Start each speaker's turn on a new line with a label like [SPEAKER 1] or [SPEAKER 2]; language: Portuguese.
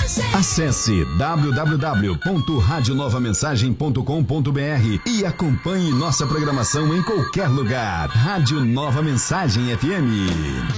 [SPEAKER 1] Acesse www.radionovamensagem.com.br e acompanhe nossa programação em qualquer lugar. Rádio Nova Mensagem FM.